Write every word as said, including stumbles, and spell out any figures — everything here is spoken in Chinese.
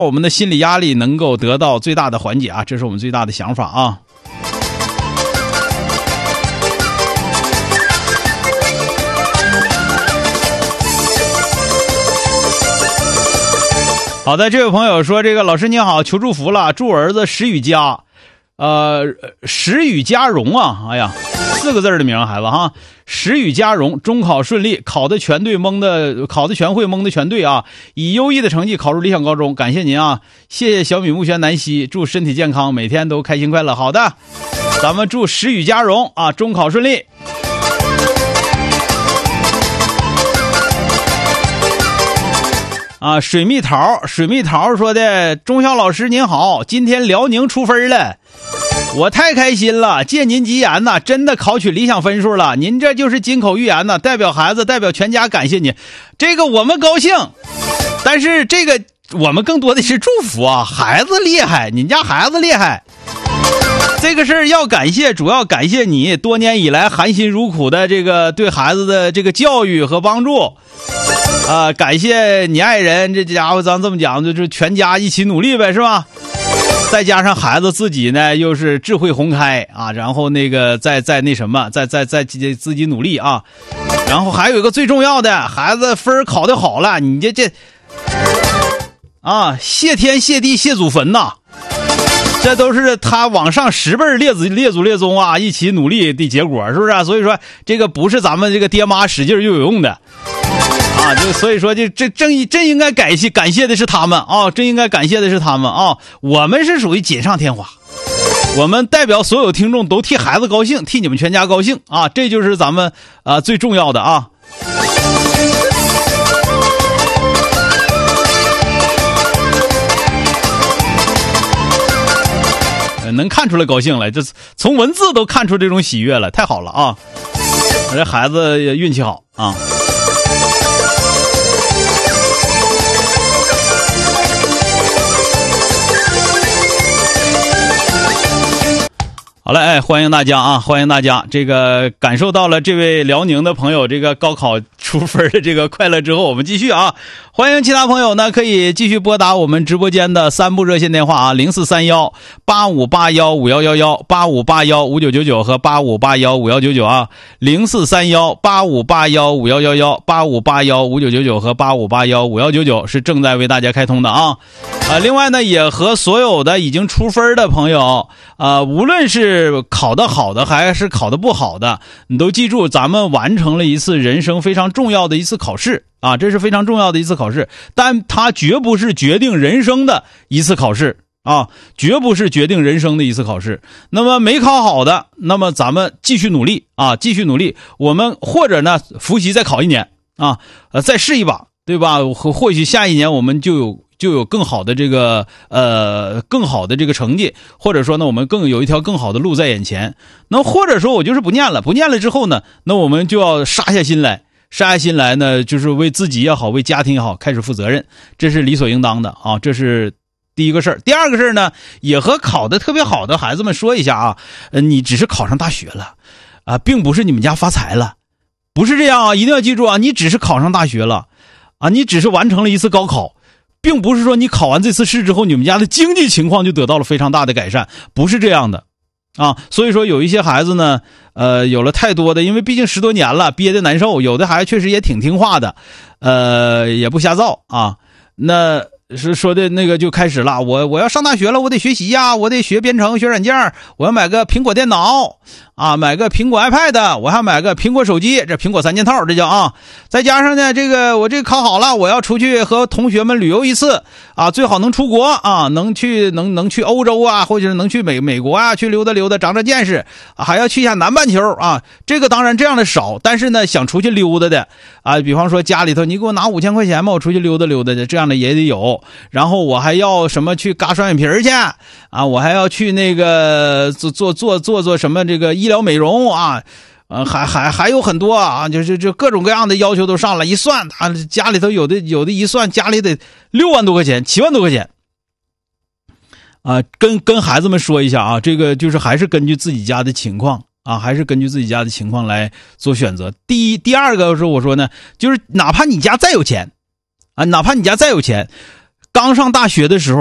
我们的心理压力能够得到最大的缓解啊，这是我们最大的想法啊。好的，这位朋友说，这个老师你好，求祝福了，祝我儿子石宇佳，呃，石宇佳荣啊，哎呀，四个字的名孩子哈，石宇佳荣，中考顺利，考的全对，蒙的考的全会，蒙的全对啊，以优异的成绩考入理想高中，感谢您啊，谢谢小米木轩南希，祝身体健康，每天都开心快乐。好的，咱们祝石宇佳荣啊，中考顺利。啊，水蜜桃，水蜜桃说的，钟晓老师您好，今天辽宁出分了，我太开心了，借您吉言呐，真的考取理想分数了，您这就是金口玉言呐，代表孩子，代表全家感谢你，这个我们高兴，但是这个我们更多的是祝福啊，孩子厉害，您家孩子厉害，这个事儿要感谢，主要感谢你多年以来含辛茹苦的这个对孩子的这个教育和帮助。啊、呃，感谢你爱人，这家伙咱这么讲，就是全家一起努力呗，是吧？再加上孩子自己呢，又是智慧宏开啊，然后那个再再那什么，再再再自己努力啊，然后还有一个最重要的，孩子分考得好了，你这这啊，谢天谢地谢祖坟呐，这都是他往上十辈列祖列祖列宗啊，一起努力的结果，是不是啊？所以说这个不是咱们这个爹妈使劲又有用的。啊，就所以说，就这真真应该感谢感谢的是他们啊，真应该感谢的是他们啊。我们是属于锦上添花，我们代表所有听众都替孩子高兴，替你们全家高兴啊，这就是咱们啊、呃、最重要的啊。能看出来高兴了，这从文字都看出这种喜悦了，太好了啊！这孩子运气好啊。好了，哎，欢迎大家啊！欢迎大家，这个感受到了这位辽宁的朋友这个高考出分的这个快乐之后，我们继续啊！欢迎其他朋友呢，可以继续拨打我们直播间的三部热线电话啊，零四三幺八五八幺五幺幺幺、八五八幺五九九九和八五八幺五幺九九啊，零四三幺八五八幺五幺幺幺、八五八幺五九九九和八五八幺五幺九九是正在为大家开通的啊！啊，另外呢，也和所有的已经出分的朋友啊，无论是考得好的还是考得不好的，你都记住，咱们完成了一次人生非常重要的一次考试啊，这是非常重要的一次考试，但它绝不是决定人生的一次考试啊，绝不是决定人生的一次考试。那么没考好的，那么咱们继续努力啊，继续努力，我们或者呢复习再考一年啊，呃，再试一把，对吧？或或许下一年我们就有。就有更好的这个呃更好的这个成绩，或者说呢我们更有一条更好的路在眼前。那或者说我就是不念了，不念了之后呢，那我们就要杀下心来，杀下心来呢，就是为自己也好，为家庭也好，开始负责任，这是理所应当的啊，这是第一个事儿。第二个事儿呢，也和考得特别好的孩子们说一下啊，呃，你只是考上大学了啊，并不是你们家发财了，不是这样啊，一定要记住啊，你只是考上大学了啊，你只是完成了一次高考。并不是说你考完这次试之后，你们家的经济情况就得到了非常大的改善，不是这样的啊。所以说有一些孩子呢，呃，有了太多的，因为毕竟十多年了，憋得难受，有的孩子确实也挺听话的，呃，也不瞎造啊。那是说的那个就开始了，我我要上大学了，我得学习呀，我得学编程学软件，我要买个苹果电脑啊，买个苹果 iPad， 我还买个苹果手机，这苹果三件套这叫啊。再加上呢，这个我这个考好了，我要出去和同学们旅游一次啊，最好能出国啊，能去能能去欧洲啊，或者是能去美美国啊，去溜达溜达长长见识啊，还要去一下南半球啊。这个当然这样的少，但是呢，想出去溜达的啊，比方说家里头你给我拿五千块钱吧，我出去溜达溜达的，这样的也得有。然后我还要什么去嘎双眼皮去啊，我还要去那个做做做做做什么这个医疗美容啊，呃还还还有很多啊，就是就各种各样的要求都上来，一算啊，家里头有的有的一算家里得六万多块钱，七万多块钱啊，跟跟孩子们说一下啊，这个就是还是根据自己家的情况啊，还是根据自己家的情况来做选择。第一第二个是我说呢，就是哪怕你家再有钱啊，哪怕你家再有钱， 刚上大学的时候